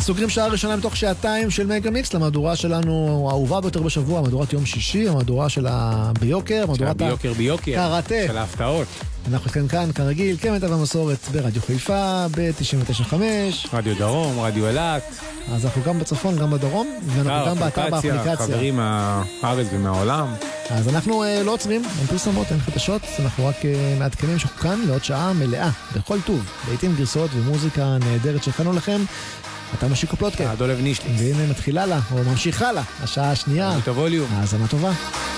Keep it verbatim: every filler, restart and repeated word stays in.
סוגרים שעה ראשונה מתוך שעתיים של מגה מיקס למהדורה שלנו האהובה ביותר בשבוע, מהדורת יום שישי, המהדורה של הביוקר, מהדורת הביוקר ביוקר, קראטה. של ההפתעות. אנחנו כאן כאן, כרגיל, כמיטב המסורת ברדיו חיפה, ב-תשעים ותשע נקודה חמש. רדיו דרום, רדיו אילת. אז אנחנו גם בצפון, גם בדרום, ואנחנו גם באתר באפליקציה. חברים מהארץ ומהעולם. אז אנחנו אה, לא עוצרים, אין פרסומות, אין חדשות, אנחנו רק אה, מעדכנים שאנחנו כאן לעוד שעה מלאה, בכל טוב, לעיתים גרסאות ומוזיקה נהדרת שהכנו לכם. אתה משיק הפלוטקאסט. הדולב נישלי. והנה מתחילה לה, או ממשיכה לה, השעה השנייה. את הווליום. האזנה טובה.